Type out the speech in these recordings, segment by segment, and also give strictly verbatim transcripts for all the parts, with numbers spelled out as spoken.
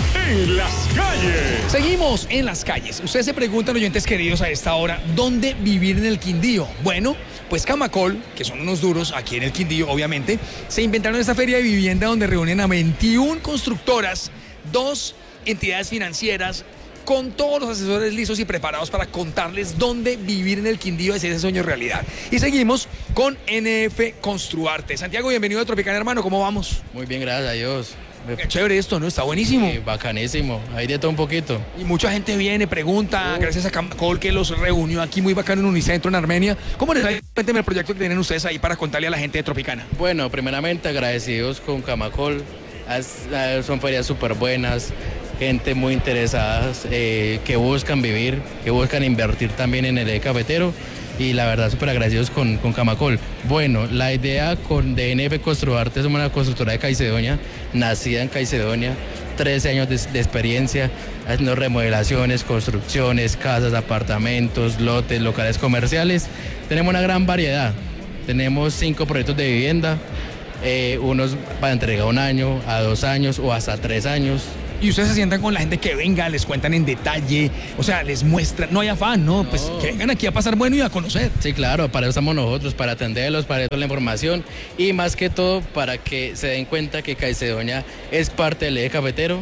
en las calles. Seguimos en las calles. Ustedes se preguntan, oyentes queridos, a esta hora, ¿dónde vivir en el Quindío? Bueno, pues Camacol, que son unos duros aquí en el Quindío, obviamente, se inventaron esta feria de vivienda donde reúnen a veintiuna constructoras, dos entidades financieras, con todos los asesores listos y preparados para contarles dónde vivir en el Quindío y hacer ese sueño realidad. Y seguimos con N F Construarte. Santiago, bienvenido a Tropicana, hermano, ¿cómo vamos? Muy bien, gracias a Dios. Qué chévere esto, ¿no? Está buenísimo. Sí, bacanísimo, hay de todo un poquito. Y mucha gente viene, pregunta, Uh. gracias a Camacol que los reunió aquí muy bacano en Unicentro, en Armenia. ¿Cómo les va? Cuéntenme el proyecto que tienen ustedes ahí para contarle a la gente de Tropicana. Bueno, primeramente agradecidos con Camacol, As- eh, son ferias súper buenas, gente muy interesada, eh, que buscan vivir, que buscan invertir también en el eje cafetero y la verdad súper agradecidos con, con Camacol. Bueno, la idea con de N F Construarte es una constructora de Caicedonia, nacida en Caicedonia, trece años de, de experiencia, haciendo remodelaciones, construcciones, casas, apartamentos, lotes, locales comerciales. Tenemos una gran variedad, tenemos cinco proyectos de vivienda, eh, unos para entrega a un año, a dos años o hasta tres años. Y ustedes se sientan con la gente que venga, les cuentan en detalle, o sea, les muestran, no hay afán, ¿no? No. Pues que vengan aquí a pasar bueno y a conocer. Sí, claro, para eso estamos nosotros, para atenderlos, para toda la información y más que todo para que se den cuenta que Caicedonia es parte del eje cafetero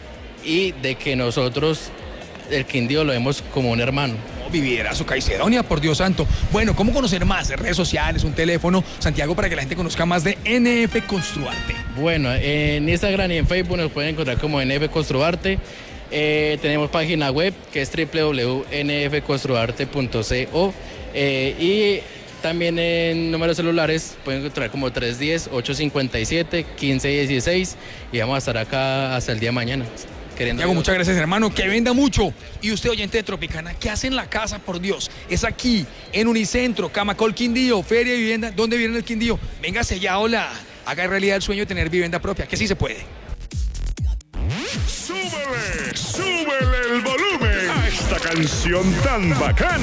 y de que nosotros, el Quindío, lo vemos como un hermano. Viviera su Caicedonia, por Dios santo. Bueno, ¿cómo conocer más? Redes sociales, un teléfono, Santiago, para que la gente conozca más de N F Construarte. Bueno, en Instagram y en Facebook nos pueden encontrar como N F Construarte. Eh, tenemos página web que es doble u doble u doble u punto n f construarte punto co eh, y también en números celulares pueden encontrar como tres uno cero, ocho cinco siete, uno cinco uno seis y vamos a estar acá hasta el día de mañana. Santiago, muchas gracias, hermano, que venda mucho. Y usted, oyente de Tropicana, ¿qué hace en la casa, por Dios? Es aquí, en Unicentro, Camacol Quindío, Feria de Vivienda. ¿Dónde viene el Quindío? Véngase ya, hola. Haga realidad el sueño de tener vivienda propia, que sí se puede. Súbele, súbele el volumen a esta canción tan bacana.